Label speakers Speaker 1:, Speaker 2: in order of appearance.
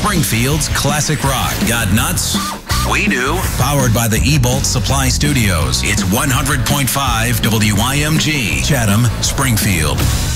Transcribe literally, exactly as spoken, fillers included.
Speaker 1: Springfield's classic rock. Got nuts? We do. Powered by the E-Bolt Supply Studios. It's one hundred point five W I M G, Chatham, Springfield.